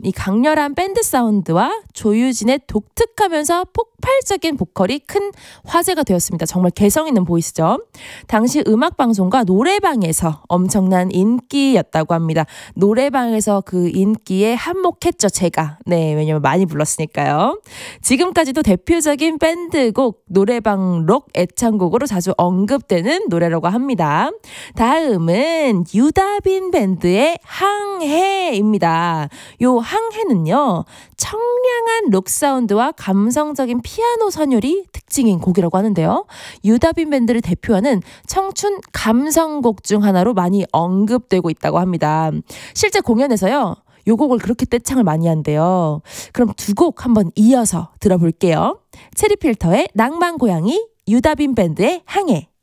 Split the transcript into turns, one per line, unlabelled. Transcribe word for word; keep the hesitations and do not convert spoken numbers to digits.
이 강렬한 밴드 사운드와 조유진의 독특하면서 폭발적인 보컬이 큰 화제가 되었습니다. 정말 개성 있는 보이스죠. 당시 음악방송과 노래방에서 엄청난 인기였다고 합니다. 노래방에서 그 인기에 한몫했죠, 제가. 네, 왜냐면 많이 불렀으니까요. 지금까지도 대표적인 밴드곡, 노래방 록 애창곡으로 자주 언급되는 노래라고 합니다. 다음은 유다빈 밴드의 항해입니다. 요 항해는요, 청량한 록 사운드와 감성적인 피아노 선율이 특징인 곡이라고 하는데요. 유다빈 밴드를 대표하는 청춘 감성곡 중 하나로 많이 언급되고 있다고 합니다. 실제 공연에서요, 요 곡을 그렇게 떼창을 많이 한대요. 그럼 두 곡 한번 이어서 들어볼게요. 체리필터의 낭만 고양이, 유다빈 밴드의 항해.